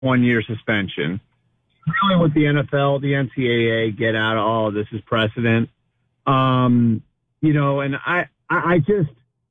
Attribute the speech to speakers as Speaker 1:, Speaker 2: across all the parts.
Speaker 1: 1-year suspension. Really what the NFL, the NCAA get out of all of this is precedent. And I just,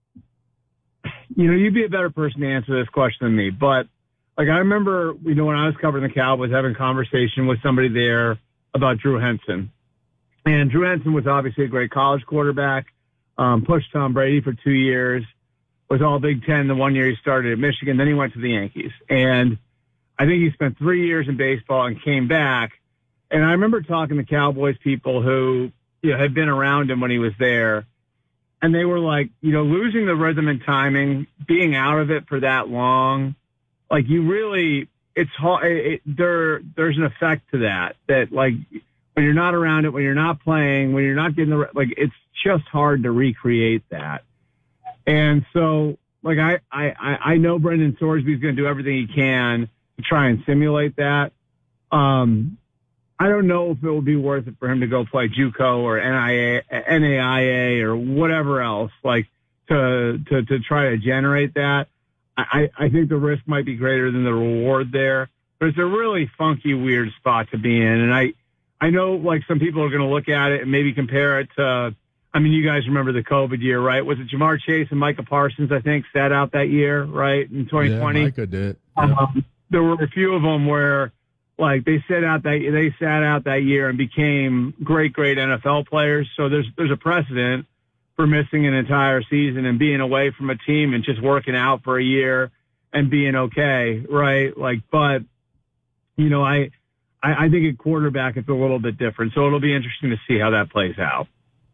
Speaker 1: you'd be a better person to answer this question than me. But, I remember, when I was covering the Cowboys, having a conversation with somebody there about Drew Henson. And Drew Henson was obviously a great college quarterback, pushed Tom Brady for 2 years, was all Big Ten the 1 year he started at Michigan. Then he went to the Yankees. And I think he spent 3 years in baseball and came back. And I remember talking to Cowboys people who, had been around him when he was there. And they were like, losing the rhythm and timing, being out of it for that long, it's hard. There's an effect to that, when you're not around it, when you're not playing, when you're not getting it's just hard to recreate that. And so, I know Brendan Sorsby's going to do everything he can to try and simulate that. I don't know if it will be worth it for him to go play JUCO or NAIA or whatever else, to try to generate that. I think the risk might be greater than the reward there, but it's a really funky, weird spot to be in. And I know, some people are going to look at it and maybe compare it to, you guys remember the COVID year, right? Was it Jamar Chase and Micah Parsons, I think, sat out that year, right, in 2020?
Speaker 2: Yeah, Micah did. Yeah.
Speaker 1: There were a few of them where, they sat out that year and became great NFL players. So there's a precedent for missing an entire season and being away from a team and just working out for a year and being okay, right? But, I think at quarterback it's a little bit different. So it'll be interesting to see how that plays out.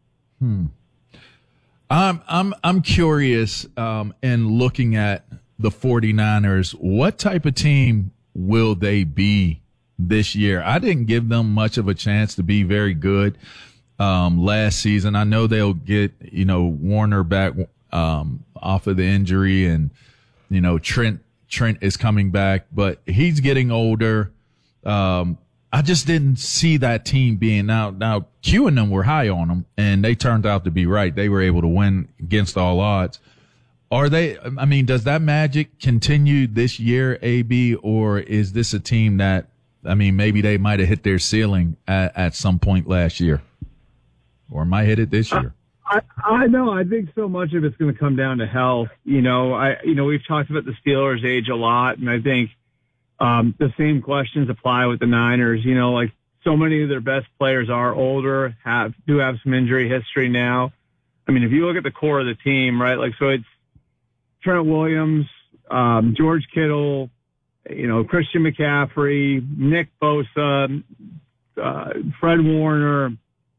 Speaker 2: I'm curious, in looking at the 49ers, what type of team will they be this year? I didn't give them much of a chance to be very good last season. I know they'll get, Warner back off of the injury, and, Trent is coming back, but he's getting older. I just didn't see that team being out. Now, Q and them were high on them, and they turned out to be right. They were able to win against all odds. Does that magic continue this year, AB, or is this a team that, maybe they might have hit their ceiling at some point last year, or might hit it this year?
Speaker 1: I know. I think so much of it's going to come down to health. We've talked about the Steelers' age a lot, and I think the same questions apply with the Niners. So many of their best players are older, do have some injury history now. If you look at the core of the team, right? So it's Trent Williams, George Kittle, Christian McCaffrey, Nick Bosa, Fred Warner.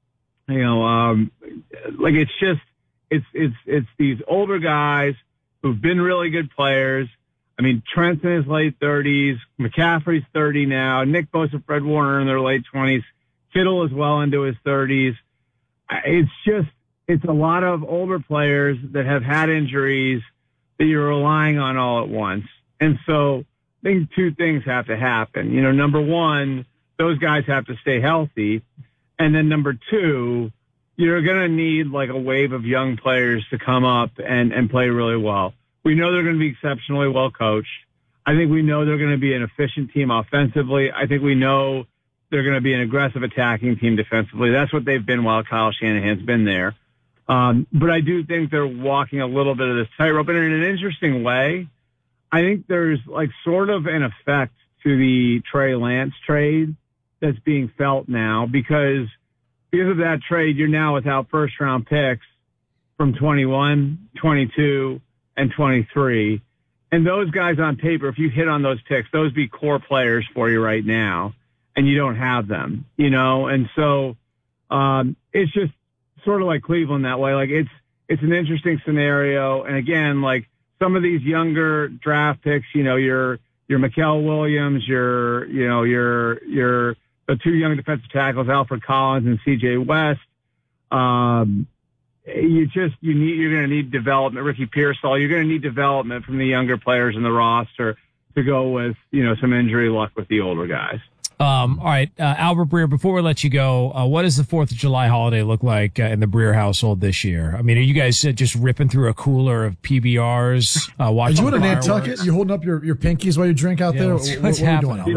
Speaker 1: It's these older guys who've been really good players. Trent's in his late 30s, McCaffrey's 30 now, Nick Bosa, Fred Warner in their late 20s, Kittle is well into his 30s. It's a lot of older players that have had injuries that you're relying on all at once. And so I think two things have to happen. Number one, those guys have to stay healthy. And then number two, you're going to need a wave of young players to come up and play really well. We know they're going to be exceptionally well coached. I think we know they're going to be an efficient team offensively. I think we know they're going to be an aggressive attacking team defensively. That's what they've been while Kyle Shanahan's been there. But I do think they're walking a little bit of this tightrope. And in an interesting way, I think there's sort of an effect to the Trey Lance trade that's being felt now because of that trade, you're now without first round picks from 21, 22, and 23. And those guys on paper, if you hit on those picks, those be core players for you right now, and you don't have them, And so it's just sort of like Cleveland that way. It's an interesting scenario. And again, some of these younger draft picks, your Mikael Williams, your the two young defensive tackles, Alfred Collins and CJ West. You're going to need development. Ricky Pearsall, you're going to need development from the younger players in the roster to go with, some injury luck with the older guys.
Speaker 3: All right, Albert Breer, before we let you go, what does the 4th of July holiday look like in the Breer household this year? I mean, are you guys just ripping through a cooler of PBRs, watching
Speaker 4: Are you in a
Speaker 3: fireworks?
Speaker 4: Nantucket? You holding up your pinkies while you drink out there?
Speaker 3: What's
Speaker 4: What are you
Speaker 3: happening?
Speaker 4: doing?